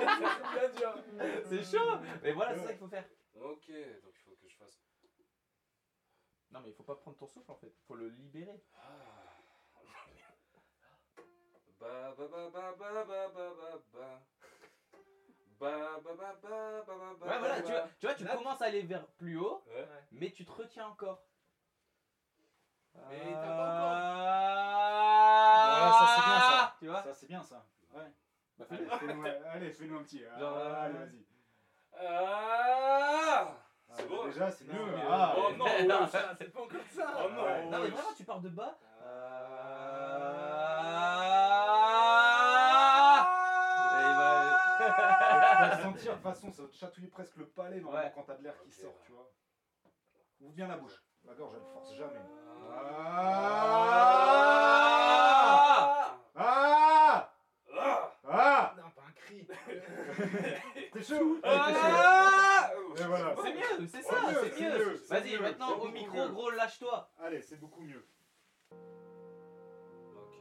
bien dur. C'est chaud. Mais voilà, c'est ça qu'il faut faire. Ok, donc il faut que je fasse. Non, mais il faut pas prendre ton souffle en fait. Faut le libérer. Ba ba ba ba ba ba ba ba ba. Ba ba ba ba ba ba ba. Ouais, voilà, tu vois, tu Là, commences à aller vers plus haut, Ouais. mais tu te retiens encore. Mais t'as pas encore. Voilà, ça c'est bien ça. Tu vois. Ça c'est bien ça. Ouais. Bah, Allez, fais-nous un petit. Genre, Allez, vas-y. C'est bon. Déjà, c'est Non, mieux. mais- Ah, Oh non, Non, ça. C'est pas encore ça. Oh non. Ouais. Non, mais vraiment, tu pars de bas. Et il va. Tu vas sentir, de toute façon, ça va te chatouiller presque le palais normalement, Ouais. quand t'as de l'air qui Ok. sort, tu vois. Ouvre bien la bouche. La gorge, elle ne force jamais. Ah. Non, pas un cri. T'es chaud. Ah. Et voilà. C'est mieux, c'est ça, Ouais, c'est c'est mieux. mieux, c'est Vas-y, mieux, maintenant c'est au beaucoup micro, mieux. gros, lâche-toi. Allez, c'est beaucoup mieux. Ok.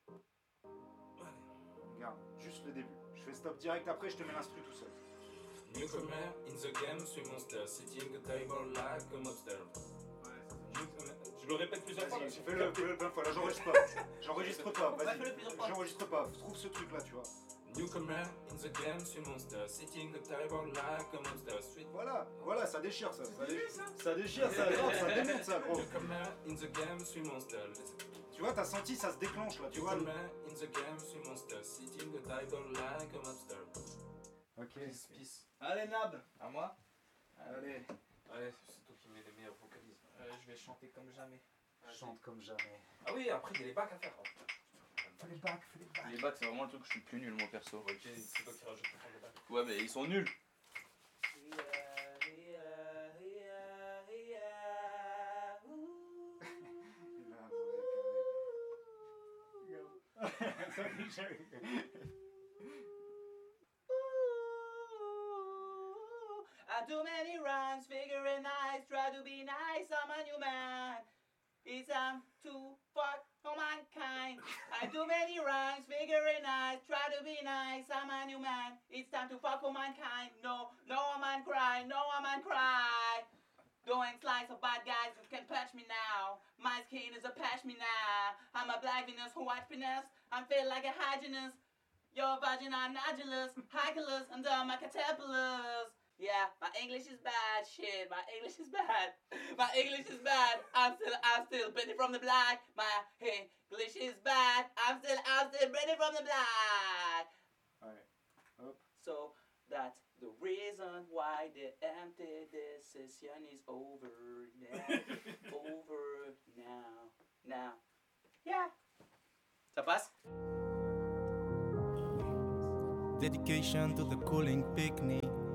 Regarde, juste le début. Je fais stop direct après, je te mets l'instru tout seul. Newcomer in the game, suis monster, sitting a table like a mobster. Je le répète plusieurs fois. Vas-y, fais-le plein de fois. Là, j'enregistre pas. J'enregistre pas, Ouais, vas-y. fais-le plusieurs fois. J'enregistre pas. Trouve ce truc là, tu vois. Newcomer in the game, suis monster, sitting a table like a mobster. Sweet. Voilà, ça déchire ça. Ça déchire, ça Ouais. démonte ça, gros. Newcomer in the game, suis monster. Tu vois, t'as senti, ça se déclenche là, tu vois. Newcomer in the game, suis monster, sitting a table like a mobster. Ok. Peace. Allez, Nab. À moi. Allez, Allez, c'est toi qui mets les meilleurs vocalises. Je vais chanter comme jamais. chante comme jamais. Ah oui, après il y a les bacs à faire. Fais les bacs, fais les bacs. Les bacs, c'est vraiment le truc que je suis le plus nul, moi perso. Ok, c'est toi qui rajoutes les bacs. Ouais, mais ils sont nuls. I do many rhymes, figuring nice, try to be nice, I'm a new man. It's time to fuck for mankind. I do many rhymes, figuring nice, try to be nice, I'm a new man. It's time to fuck for mankind. No, no a man cry, no a man cry. Doing slice of bad guys who can patch me now. My skin is a patch me now. I'm a black Venus, white penis. I feel like a hygienist. Your vagina nodulus, hyculus, under my caterpillars. Yeah, my English is bad, shit, my English is bad. My English is bad, I'm still Benny from the Block. My English is bad, I'm still Benny from the Block. Ouais. Hop. So that's the reason why the empty decision is over now. Over now. Now. Yeah. Ça passe? Dedication to the cooling picnic.